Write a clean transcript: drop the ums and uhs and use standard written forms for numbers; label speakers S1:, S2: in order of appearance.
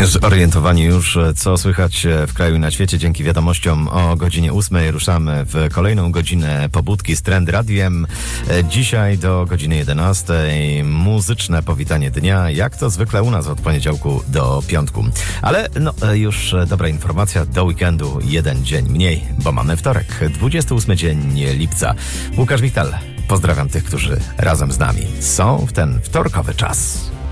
S1: Zorientowani już, co słychać w kraju i na świecie. Dzięki wiadomościom o godzinie 8 ruszamy w kolejną godzinę pobudki z Trend Radiem. Dzisiaj do godziny 11 muzyczne powitanie dnia, jak to zwykle u nas od poniedziałku do piątku. Ale już dobra informacja, do weekendu jeden dzień mniej, bo mamy wtorek, 28 dzień lipca. Łukasz Wichtal, pozdrawiam tych, którzy razem z nami są w ten wtorkowy czas.